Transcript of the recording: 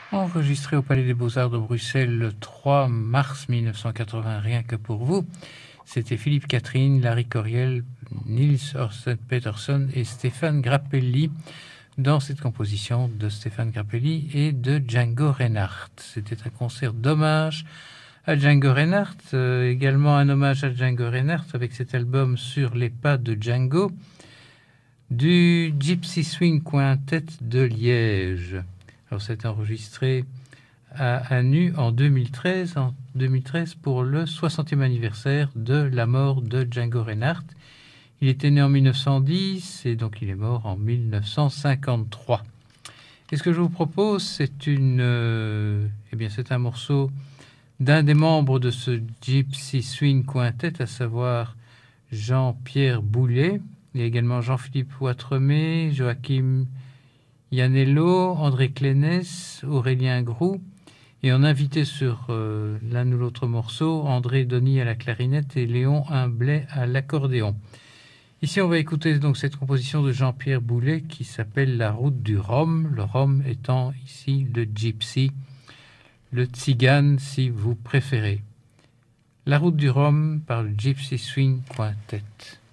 Enregistré au Palais des Beaux-Arts de Bruxelles le 3 mars 1980, rien que pour vous. C'était Philippe Catherine, Larry Coryell, Niels Ørsted Peterson et Stéphane Grappelli dans cette composition de Stéphane Grappelli et de Django Reinhardt. C'était un concert d'hommage à Django Reinhardt, également un hommage à Django Reinhardt avec cet album Sur les pas de Django du Gypsy Swing Quintet de Liège. Alors c'est enregistré à Nu en 2013 pour le 60e anniversaire de la mort de Django Reinhardt. Il était né en 1910 et donc il est mort en 1953. Et ce que je vous propose, c'est c'est un morceau d'un des membres de ce Gypsy Swing Quintet, à savoir Jean-Pierre Boulet. Il y a également Jean-Philippe Ouattremé, Joachim Iannello, André Clénès, Aurélien Groux, et en invité sur l'un ou l'autre morceau, André Denis à la clarinette et Léon Humblet à l'accordéon. Ici, on va écouter donc cette composition de Jean-Pierre Boulet qui s'appelle La route du Rhum, le Rhum étant ici le gypsy, le tzigane si vous préférez. La route du Rhum par le Gypsy Swing Quintet.